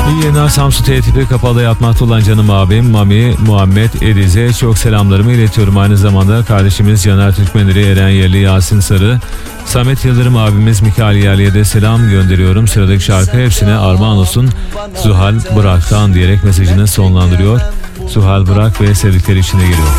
İyi yayınlar. Samsun T-tipi kapalı yatmakta olan canım abim Mami Muhammed Ediz'e çok selamlarımı iletiyorum. Aynı zamanda kardeşimiz Caner Türkmenleri, Eren Yerli, Yasin Sarı, Samet Yıldırım abimiz Mikail Yerli'ye de selam gönderiyorum. Sıradaki şarkı hepsine armağan olsun Zuhal Bırak'tan diyerek mesajını sonlandırıyor. Zuhal Bırak ve sevdikleri içinde geliyor.